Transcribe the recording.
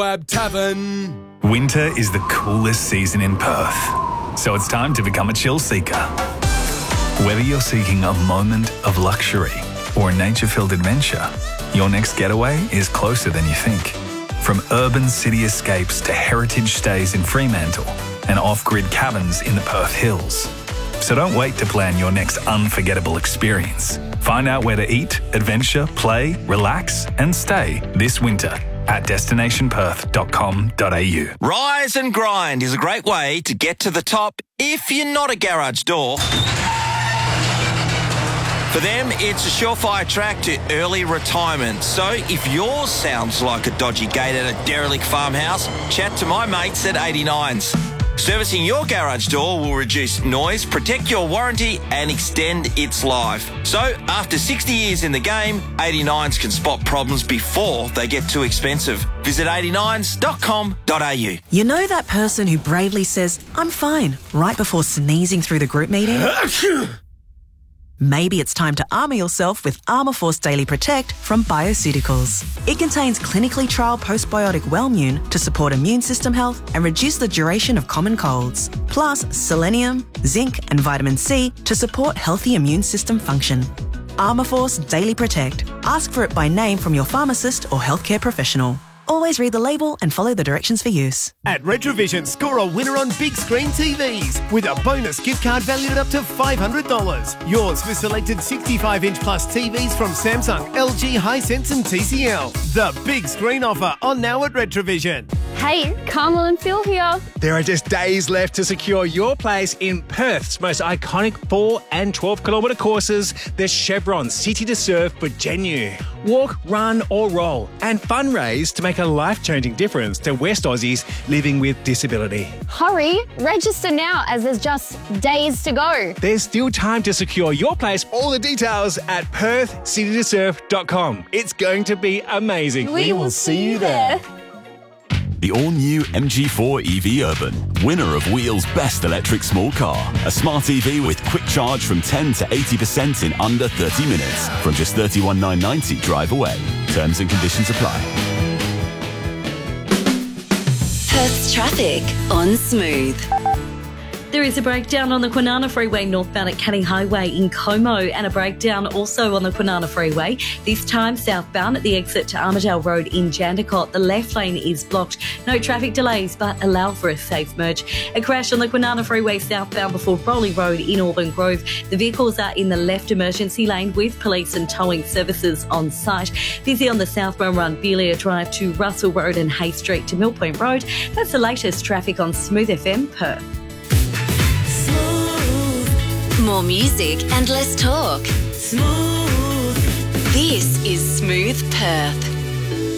Moab Tavern. Winter is the coolest season in Perth, so it's time to become a chill seeker. Whether you're seeking a moment of luxury or a nature-filled adventure, your next getaway is closer than you think. From urban city escapes to heritage stays in Fremantle and off-grid cabins in the Perth Hills. So don't wait to plan your next unforgettable experience. Find out where to eat, adventure, play, relax and stay this winter at destinationperth.com.au. Rise and Grind is a great way to get to the top if you're not a garage door. For them, it's a surefire track to early retirement. So if yours sounds like a dodgy gate at a derelict farmhouse, chat to my mates at 89s. Servicing your garage door will reduce noise, protect your warranty and extend its life. So after 60 years in the game, 89s can spot problems before they get too expensive. Visit 89s.com.au. You know that person who bravely says, "I'm fine," right before sneezing through the group meeting? Maybe it's time to armour yourself with Armour Force Daily Protect from Bioceuticals. It contains clinically trialled postbiotic Wellmune to support immune system health and reduce the duration of common colds. Plus selenium, zinc and vitamin C to support healthy immune system function. Armour Force Daily Protect. Ask for it by name from your pharmacist or healthcare professional. Always read the label and follow the directions for use. At Retrovision, score a winner on big screen TVs with a bonus gift card valued at up to $500. Yours for selected 65-inch plus TVs from Samsung, LG, Hisense and TCL. The big screen offer on now at Retrovision. Hey, Carmel and Phil here. There are just days left to secure your place in Perth's most iconic 4 and 12-kilometre courses, the Chevron City to Surf Budgenue. Walk, run or roll and fundraise to make a life-changing difference to West Aussies living with disability. Hurry, register now as there's just days to go. There's still time to secure your place. All the details at perthcitytosurf.com. It's going to be amazing. We will see you there. The all-new MG4 EV Urban, winner of Wheel's best electric small car. A smart EV with quick charge from 10 to 80% in under 30 minutes. From just $31,990 drive away. Terms and conditions apply. Perth's traffic on Smooth. There is a breakdown on the Kwinana Freeway northbound at Canning Highway in Como and a breakdown also on the Kwinana Freeway, this time southbound at the exit to Armidale Road in Jandakot. The left lane is blocked. No traffic delays but allow for a safe merge. A crash on the Kwinana Freeway southbound before Brolly Road in Auburn Grove. The vehicles are in the left emergency lane with police and towing services on site. Busy on the southbound run Belia Drive to Russell Road and Hay Street to Millpoint Road. That's the latest traffic on Smooth FM Perth. More music and less talk. Smooth. This is Smooth Perth.